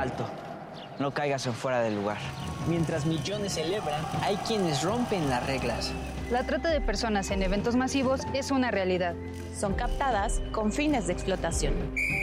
Alto, no caigas en fuera del lugar. Mientras millones celebran, hay quienes rompen las reglas. La trata de personas en eventos masivos es una realidad. Son captadas con fines de explotación.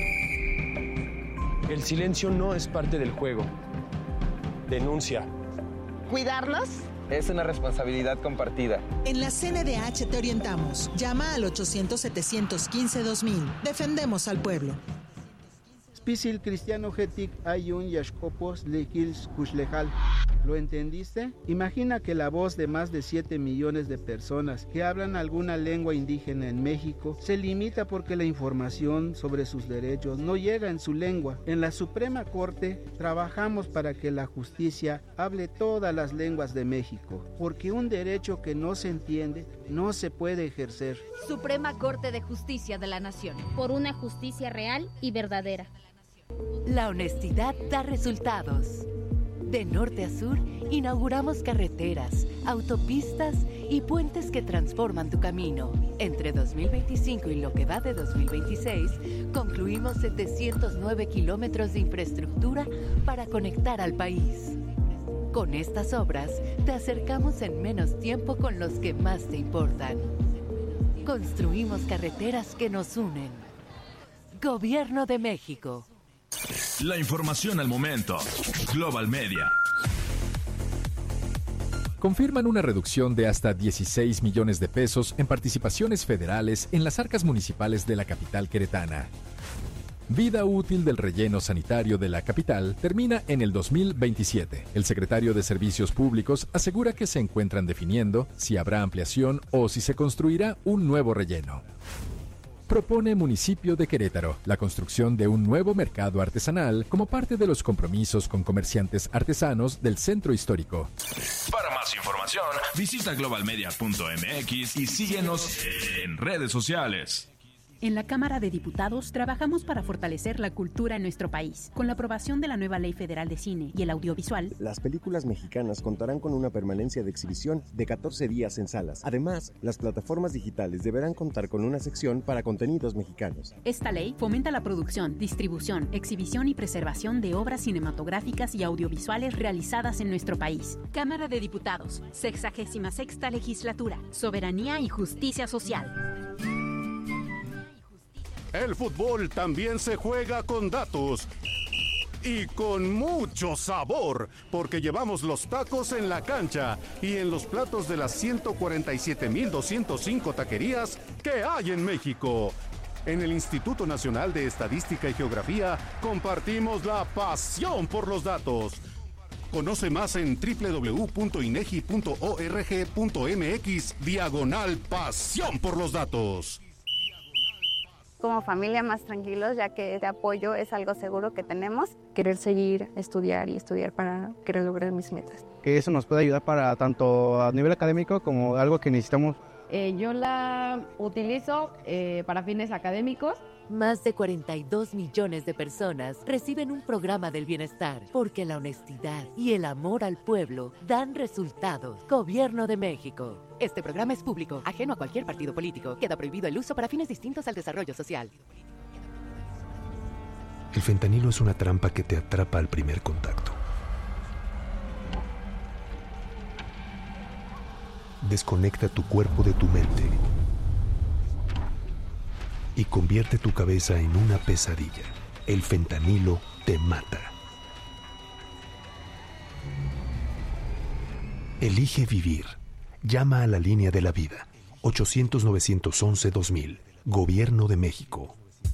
El silencio no es parte del juego. Denuncia. ¿Cuidarlos? Es una responsabilidad compartida. En la CNDH te orientamos. Llama al 800-715-2000. Defendemos al pueblo. Spisil cristiano getic ayun yashkopos lekils kushlejal. ¿Lo entendiste? Imagina que la voz de más de 7 millones de personas que hablan alguna lengua indígena en México se limita porque la información sobre sus derechos no llega en su lengua. En la Suprema Corte trabajamos para que la justicia hable todas las lenguas de México, porque un derecho que no se entiende no se puede ejercer. Suprema Corte de Justicia de la Nación. Por una justicia real y verdadera. La honestidad da resultados. De norte a sur, inauguramos carreteras, autopistas y puentes que transforman tu camino. Entre 2025 y lo que va de 2026, concluimos 709 kilómetros de infraestructura para conectar al país. Con estas obras, te acercamos en menos tiempo con los que más te importan. Construimos carreteras que nos unen. Gobierno de México. La información al momento. Global Media. Confirman una reducción de hasta 16 millones de pesos en participaciones federales en las arcas municipales de la capital queretana. Vida útil del relleno sanitario de la capital termina en el 2027. El secretario de Servicios Públicos asegura que se encuentran definiendo si habrá ampliación o si se construirá un nuevo relleno. Propone Municipio de Querétaro la construcción de un nuevo mercado artesanal como parte de los compromisos con comerciantes artesanos del centro histórico. Para más información, visita globalmedia.mx y síguenos en redes sociales. En la Cámara de Diputados trabajamos para fortalecer la cultura en nuestro país. Con la aprobación de la nueva Ley Federal de Cine y el Audiovisual, las películas mexicanas contarán con una permanencia de exhibición de 14 días en salas. Además, las plataformas digitales deberán contar con una sección para contenidos mexicanos. Esta ley fomenta la producción, distribución, exhibición y preservación de obras cinematográficas y audiovisuales realizadas en nuestro país. Cámara de Diputados, 66ª Legislatura, Soberanía y Justicia Social. El fútbol también se juega con datos y con mucho sabor, porque llevamos los tacos en la cancha y en los platos de las 147,205 taquerías que hay en México. En el Instituto Nacional de Estadística y Geografía compartimos la pasión por los datos. Conoce más en www.inegi.org.mx/pasión por los datos. Como familia más tranquilos, ya que este apoyo es algo seguro que tenemos. Querer seguir, estudiar para querer lograr mis metas. Que eso nos puede ayudar para tanto a nivel académico como algo que necesitamos. Yo la utilizo para fines académicos. Más de 42 millones de personas reciben un programa del bienestar, porque la honestidad y el amor al pueblo dan resultados. Gobierno de México. Este programa es público, ajeno a cualquier partido político. Queda prohibido el uso para fines distintos al desarrollo social. El fentanilo es una trampa que te atrapa al primer contacto. Desconecta tu cuerpo de tu mente y convierte tu cabeza en una pesadilla. El fentanilo te mata. Elige vivir. Llama a la línea de la vida. 800-911-2000. Gobierno de México.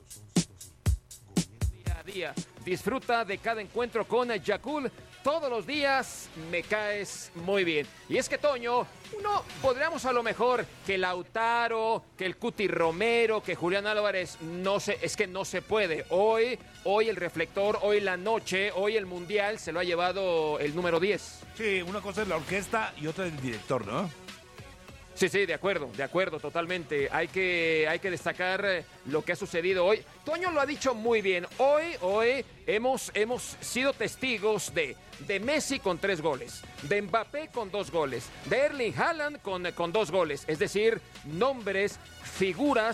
Día a día. Disfruta de cada encuentro con Yakult. Todos los días me caes muy bien. Y es que, Toño, no podríamos a lo mejor que Lautaro, que el Cuti Romero, que Julián Álvarez, es que no se puede. Hoy el reflector, hoy la noche, hoy el Mundial se lo ha llevado el número 10. Sí, una cosa es la orquesta y otra es el director, ¿no? Sí, de acuerdo, totalmente. Hay que destacar lo que ha sucedido hoy. Toño lo ha dicho muy bien. Hoy hemos sido testigos de Messi con 3 goles, de Mbappé con 2 goles, de Erling Haaland con 2 goles. Es decir, nombres, figuras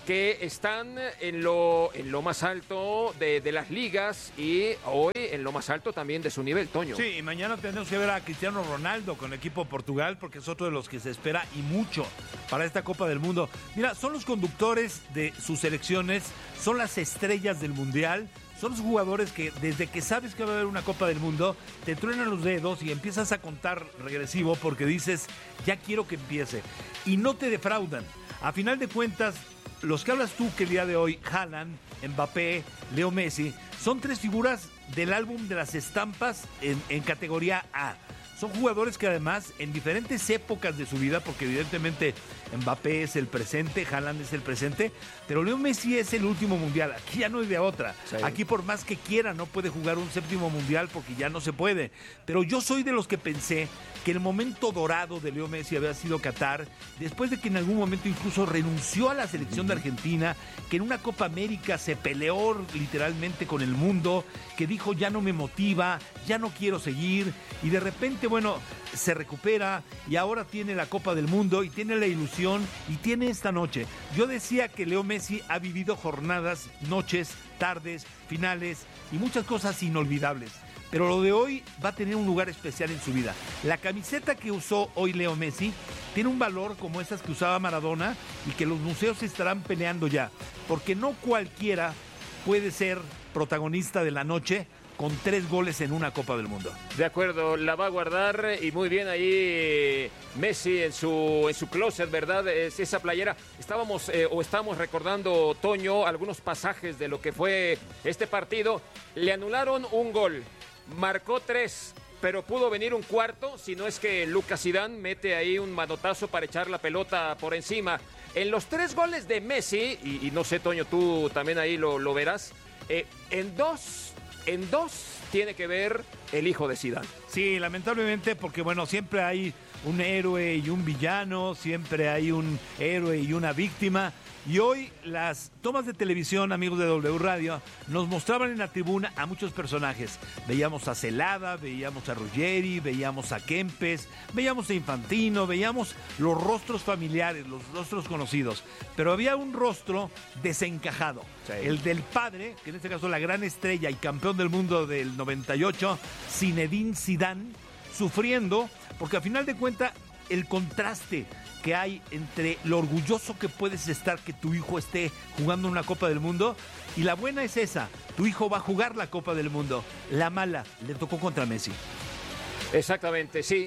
que están en lo más alto de las ligas y hoy en lo más alto también de su nivel, Toño. Sí, y mañana tenemos que ver a Cristiano Ronaldo con el equipo Portugal, porque es otro de los que se espera y mucho para esta Copa del Mundo. Mira, son los conductores de sus selecciones, son las estrellas del Mundial, son los jugadores que desde que sabes que va a haber una Copa del Mundo, te truenan los dedos y empiezas a contar regresivo porque dices, ya quiero que empiece. Y no te defraudan. A final de cuentas, los que hablas tú que el día de hoy, Haaland, Mbappé, Leo Messi, son tres figuras del álbum de las estampas en categoría A. Son jugadores que además en diferentes épocas de su vida, porque evidentemente Mbappé es el presente, Haaland es el presente, pero Leo Messi es el último mundial. Aquí ya no hay de otra. Sí. Aquí por más que quiera no puede jugar un séptimo mundial porque ya no se puede. Pero yo soy de los que pensé que el momento dorado de Leo Messi había sido Qatar, después de que en algún momento incluso renunció a la selección de Argentina, que en una Copa América se peleó literalmente con el mundo, que dijo ya no me motiva, ya no quiero seguir, y de repente, bueno, se recupera y ahora tiene la Copa del Mundo y tiene la ilusión y tiene esta noche. Yo decía que Leo Messi ha vivido jornadas, noches, tardes, finales y muchas cosas inolvidables. Pero lo de hoy va a tener un lugar especial en su vida. La camiseta que usó hoy Leo Messi tiene un valor como esas que usaba Maradona y que los museos estarán peleando ya. Porque no cualquiera puede ser protagonista de la noche con 3 goles en una Copa del Mundo. De acuerdo, la va a guardar y muy bien ahí Messi en su closet, ¿verdad? Esa playera. Estamos recordando, Toño, algunos pasajes de lo que fue este partido. Le anularon un gol. Marcó 3, pero pudo venir un cuarto, si no es que Lucas Zidane mete ahí un manotazo para echar la pelota por encima. En los 3 goles de Messi, y no sé, Toño, tú también ahí lo verás, en dos tiene que ver el hijo de Zidane. Sí, lamentablemente, porque bueno, siempre hay un héroe y un villano, siempre hay un héroe y una víctima. Y hoy las tomas de televisión, amigos de W Radio, nos mostraban en la tribuna a muchos personajes. Veíamos a Celada, veíamos a Ruggeri, veíamos a Kempes, veíamos a Infantino, veíamos los rostros familiares, los rostros conocidos. Pero había un rostro desencajado. Sí. El del padre, que en este caso la gran estrella y campeón del mundo del 98, Zinedine Zidane, sufriendo, porque a final de cuentas el contraste que hay entre lo orgulloso que puedes estar que tu hijo esté jugando una Copa del Mundo, y la buena es esa, tu hijo va a jugar la Copa del Mundo. La mala le tocó contra Messi. Exactamente, sí,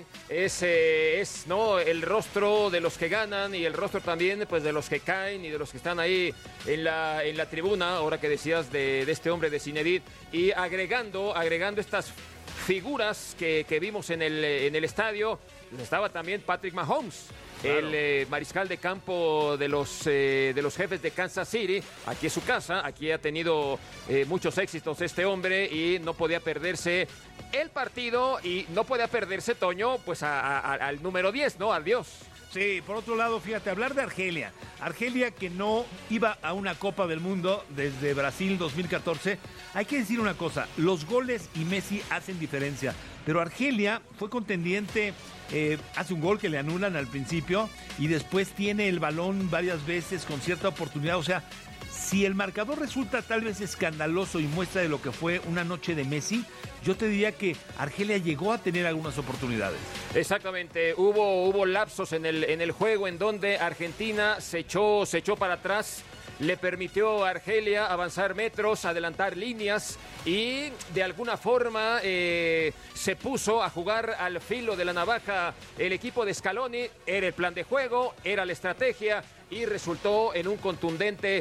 es ¿no? El rostro de los que ganan y el rostro también pues de los que caen y de los que están ahí en la tribuna, ahora que decías de este hombre de Zinedine, y agregando estas figuras que vimos en el estadio, estaba también Patrick Mahomes. Claro. El mariscal de campo de los jefes de Kansas City. Aquí es su casa, aquí ha tenido muchos éxitos este hombre y no podía perderse el partido y no podía perderse, Toño, pues al número 10, ¿no? Al Dios. Sí, por otro lado, fíjate, hablar de Argelia. Argelia que no iba a una Copa del Mundo desde Brasil 2014. Hay que decir una cosa, los goles y Messi hacen diferencia, pero Argelia fue contendiente, hace un gol que le anulan al principio y después tiene el balón varias veces con cierta oportunidad. O sea, si el marcador resulta tal vez escandaloso y muestra de lo que fue una noche de Messi, yo te diría que Argelia llegó a tener algunas oportunidades. Exactamente, hubo lapsos en el juego en donde Argentina se echó para atrás, le permitió a Argelia avanzar metros, adelantar líneas y de alguna forma se puso a jugar al filo de la navaja el equipo de Scaloni. Era el plan de juego, era la estrategia y resultó en un contundente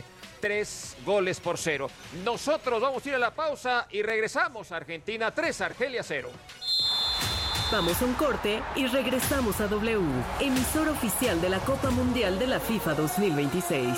3-0. Nosotros vamos a ir a la pausa y regresamos. Argentina 3, Argelia 0. Vamos a un corte y regresamos a W, emisor oficial de la Copa Mundial de la FIFA 2026.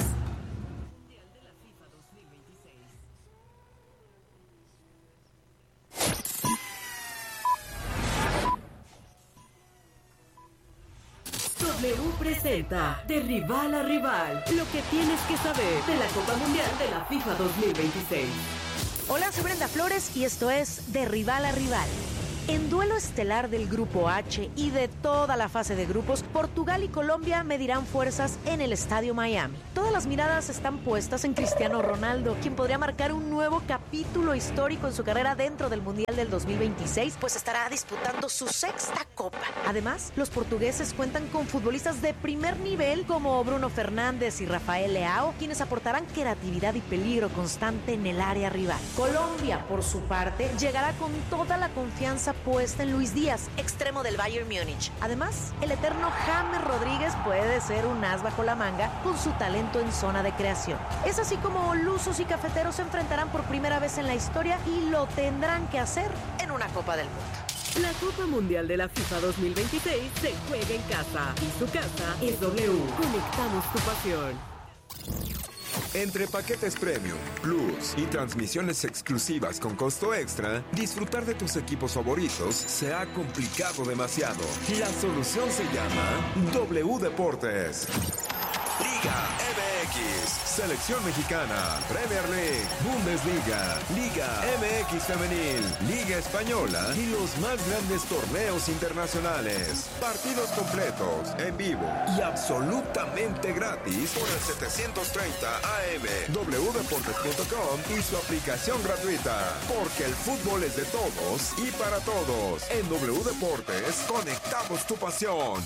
W presenta De Rival a Rival, lo que tienes que saber de la Copa Mundial de la FIFA 2026. Hola, soy Brenda Flores y esto es De Rival a Rival. En duelo estelar del Grupo H y de toda la fase de grupos, Portugal y Colombia medirán fuerzas en el Estadio Miami. Todas las miradas están puestas en Cristiano Ronaldo, quien podría marcar un nuevo capítulo histórico en su carrera dentro del Mundial del 2026, pues estará disputando su 6ª Copa. Además, los portugueses cuentan con futbolistas de primer nivel como Bruno Fernández y Rafael Leao, quienes aportarán creatividad y peligro constante en el área rival. Colombia, por su parte, llegará con toda la confianza puesta en Luis Díaz, extremo del Bayern Múnich. Además, el eterno James Rodríguez puede ser un as bajo la manga con su talento en zona de creación. Es así como lusos y cafeteros se enfrentarán por primera vez en la historia y lo tendrán que hacer en una Copa del Mundo. La Copa Mundial de la FIFA 2026 se juega en casa y su casa es W. Conectamos tu pasión. Entre paquetes Premium, Plus y transmisiones exclusivas con costo extra, disfrutar de tus equipos favoritos se ha complicado demasiado. La solución se llama W Deportes. Liga MX, Selección Mexicana, Premier League, Bundesliga, Liga MX Femenil, Liga Española y los más grandes torneos internacionales. Partidos completos, en vivo y absolutamente gratis por el 730 AM, wdeportes.com y su aplicación gratuita. Porque el fútbol es de todos y para todos. En W Deportes, conectamos tu pasión.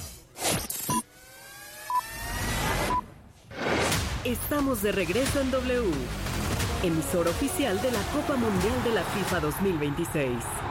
Estamos de regreso en W, emisora oficial de la Copa Mundial de la FIFA 2026.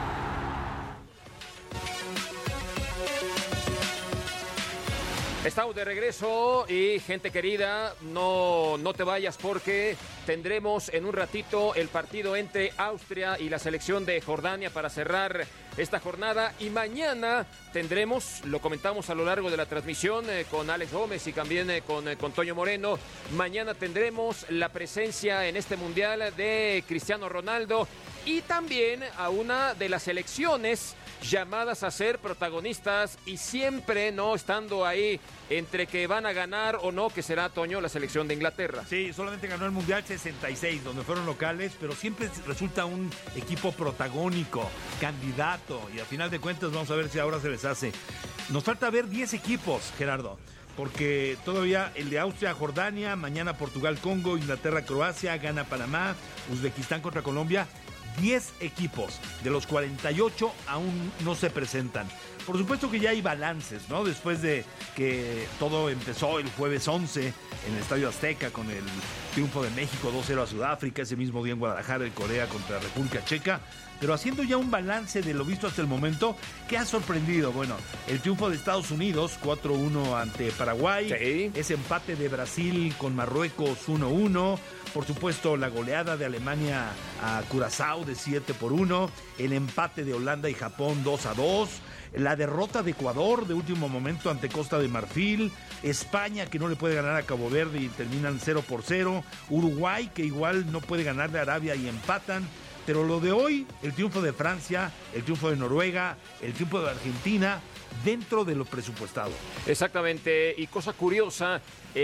Estamos de regreso y gente querida, no te vayas porque tendremos en un ratito el partido entre Austria y la selección de Jordania para cerrar esta jornada y mañana tendremos, lo comentamos a lo largo de la transmisión con Alex Gómez y también con Toño Moreno, mañana tendremos la presencia en este mundial de Cristiano Ronaldo y también a una de las selecciones llamadas a ser protagonistas y siempre no estando ahí entre que van a ganar o no, que será, Toño, la selección de Inglaterra. Sí, solamente ganó el Mundial 66, donde fueron locales, pero siempre resulta un equipo protagónico, candidato, y a final de cuentas vamos a ver si ahora se les hace. Nos falta ver 10 equipos, Gerardo, porque todavía el de Austria, Jordania, mañana Portugal, Congo, Inglaterra, Croacia, Ghana, Panamá, Uzbekistán contra Colombia. 10 equipos, de los 48 aún no se presentan. Por supuesto que ya hay balances, ¿no? Después de que todo empezó el jueves 11 en el Estadio Azteca con el triunfo de México 2-0 a Sudáfrica, ese mismo día en Guadalajara, el Corea contra la República Checa. Pero haciendo ya un balance de lo visto hasta el momento, ¿qué ha sorprendido? Bueno, el triunfo de Estados Unidos, 4-1 ante Paraguay, sí. Ese empate de Brasil con Marruecos, 1-1, por supuesto la goleada de Alemania a Curazao de 7-1, el empate de Holanda y Japón 2-2, la derrota de Ecuador de último momento ante Costa de Marfil, España que no le puede ganar a Cabo Verde y terminan 0-0, Uruguay que igual no puede ganarle a Arabia y empatan. Pero lo de hoy, el triunfo de Francia, el triunfo de Noruega, el triunfo de Argentina, dentro de lo presupuestado. Exactamente, y cosa curiosa,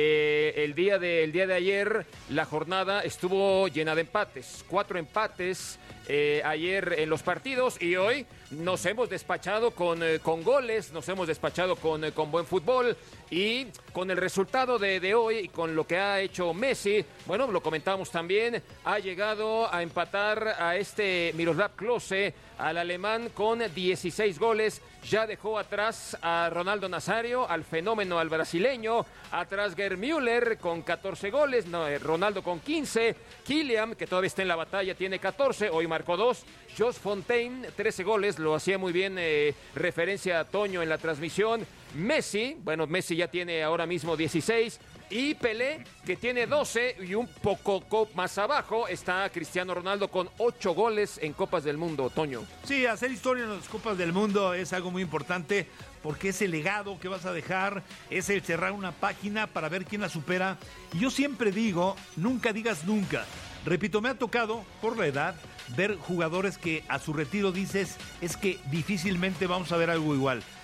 el día de ayer la jornada estuvo llena de empates, 4 empates ayer en los partidos y hoy nos hemos despachado con goles, nos hemos despachado con buen fútbol y con el resultado de hoy y con lo que ha hecho Messi, bueno, lo comentamos también, ha llegado a empatar a este Miroslav Klose, al alemán con 16 goles, ya dejó atrás a Ronaldo Nazario, al fenómeno al brasileño, atrás Gerd Müller con 14 goles, Ronaldo con 15, Kylian, que todavía está en la batalla, tiene 14, hoy marcó 2, Josh Fontaine, 13 goles, lo hacía muy bien referencia a Toño en la transmisión, Messi ya tiene ahora mismo 16, y Pelé, que tiene 12, y un poco más abajo está Cristiano Ronaldo con 8 goles en Copas del Mundo, Toño. Sí, hacer historia en las Copas del Mundo es algo muy importante porque es el legado que vas a dejar, es el cerrar una página para ver quién la supera. Y yo siempre digo, nunca digas nunca. Repito, me ha tocado, por la edad, ver jugadores que a su retiro dices, es que difícilmente vamos a ver algo igual.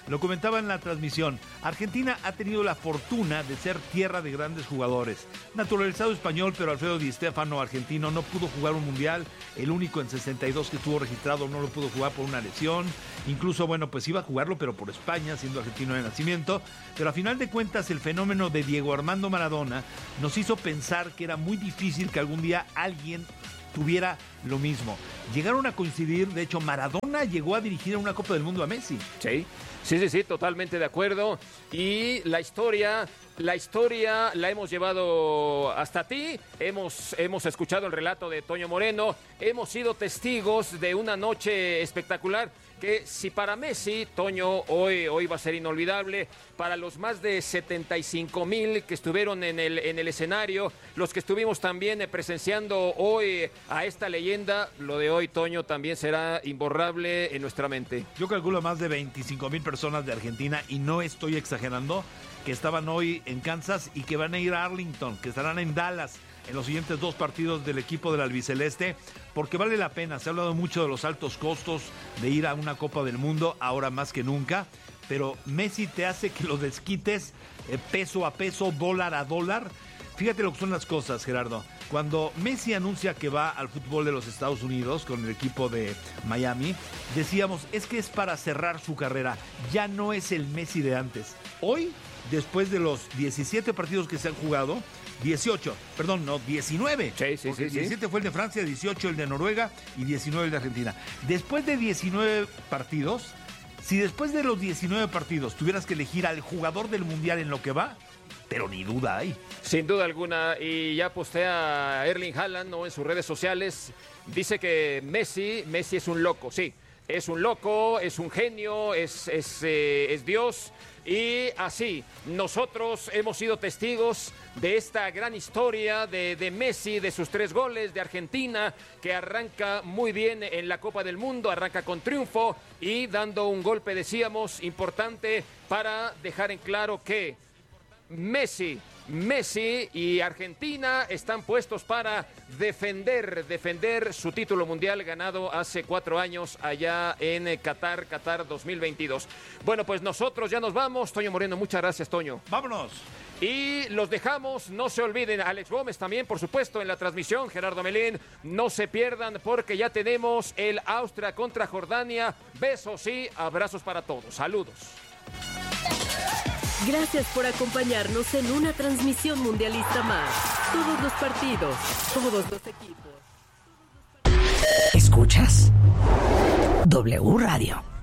Lo comentaba en la transmisión. Argentina ha tenido la fortuna de ser tierra de grandes jugadores. Naturalizado español, pero Alfredo Di Stéfano, argentino, no pudo jugar un mundial. El único en 62 que estuvo registrado no lo pudo jugar por una lesión. Incluso, bueno, pues iba a jugarlo, pero por España, siendo argentino de nacimiento. Pero a final de cuentas, el fenómeno de Diego Armando Maradona nos hizo pensar que era muy difícil que algún día alguien tuviera lo mismo. Llegaron a coincidir, de hecho, Maradona llegó a dirigir una Copa del Mundo a Messi. Sí, totalmente de acuerdo. Y la historia la hemos llevado hasta ti. Hemos escuchado el relato de Toño Moreno. Hemos sido testigos de una noche espectacular que si para Messi, Toño, hoy va a ser inolvidable, para los más de 75,000 que estuvieron en el escenario, los que estuvimos también presenciando hoy a esta leyenda, lo de hoy, Toño, también será imborrable en nuestra mente. Yo calculo más de 25,000 personas de Argentina, y no estoy exagerando, que estaban hoy en Kansas y que van a ir a Arlington, que estarán en Dallas en los siguientes 2 partidos del equipo del albiceleste, porque vale la pena. Se ha hablado mucho de los altos costos de ir a una Copa del Mundo, ahora más que nunca, pero Messi te hace que lo desquites peso a peso, dólar a dólar. Fíjate lo que son las cosas, Gerardo. Cuando Messi anuncia que va al fútbol de los Estados Unidos con el equipo de Miami, decíamos, es que es para cerrar su carrera. Ya no es el Messi de antes. Hoy, después de los 17 partidos que se han jugado, 19. Sí. 17 fue el de Francia, 18 el de Noruega y 19 el de Argentina. Después de 19 partidos, si después de los 19 partidos tuvieras que elegir al jugador del Mundial en lo que va, pero ni duda hay. Sin duda alguna, y ya postea Erling Haaland, ¿no?, en sus redes sociales, dice que Messi es un loco, sí. Es un loco, es un genio, es Dios. Y así, nosotros hemos sido testigos de esta gran historia de Messi, de sus 3 goles, de Argentina, que arranca muy bien en la Copa del Mundo, arranca con triunfo y dando un golpe, decíamos, importante para dejar en claro que Messi y Argentina están puestos para defender su título mundial ganado hace 4 años allá en Qatar 2022. Bueno, pues nosotros ya nos vamos. Toño Moreno, muchas gracias, Toño. ¡Vámonos! Y los dejamos, no se olviden, Alex Gómez también, por supuesto, en la transmisión, Gerardo Melín, no se pierdan porque ya tenemos el Austria contra Jordania. Besos y abrazos para todos. Saludos. Gracias por acompañarnos en una transmisión mundialista más. Todos los partidos, todos los equipos. ¿Escuchas? W Radio.